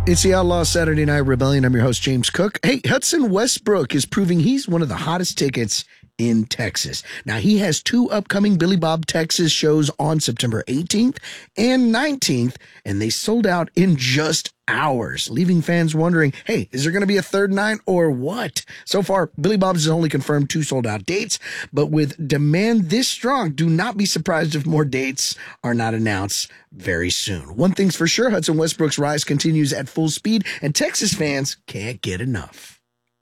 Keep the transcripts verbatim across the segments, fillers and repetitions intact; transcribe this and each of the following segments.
It's the Outlaw Saturday Night Rebellion. I'm your host, James Cook. Hey, Hudson Westbrook is proving he's one of the hottest tickets in Texas. Now, he has two upcoming Billy Bob Texas shows on September eighteenth and nineteenth, and they sold out in just hours, leaving fans wondering, hey, is there going to be a third night or what? So far, Billy Bob's has only confirmed two sold-out dates, but with demand this strong, do not be surprised if more dates are not announced very soon. One thing's for sure, Hudson Westbrook's rise continues at full speed, and Texas fans can't get enough.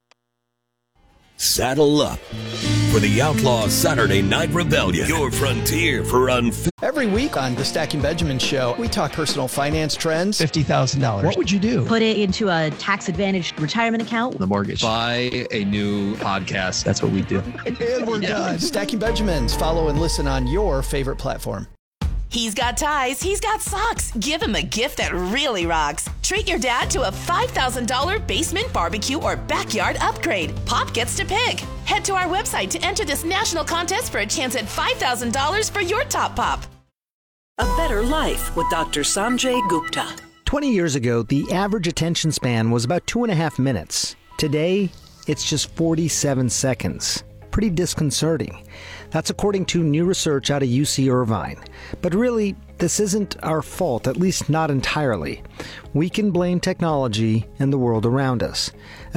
Saddle up for the Outlaw Saturday Night Rebellion, your frontier for unfiltered. Every week on the Stacking Benjamin Show, we talk personal finance trends. fifty thousand dollars. What would you do? Put it into a tax-advantaged retirement account. The mortgage. Buy a new podcast. That's what we do. And we're done. Stacking Benjamins. Follow and listen on your favorite platform. He's got ties, he's got socks. Give him a gift that really rocks. Treat your dad to a five thousand dollars basement barbecue or backyard upgrade. Pop gets to pick. Head to our website to enter this national contest for a chance at five thousand dollars for your top pop. A Better Life with Doctor Sanjay Gupta. twenty years ago, the average attention span was about two and a half minutes. Today, it's just forty-seven seconds. Pretty disconcerting. That's according to new research out of U C Irvine. But really, this isn't our fault, at least not entirely. We can blame technology and the world around us.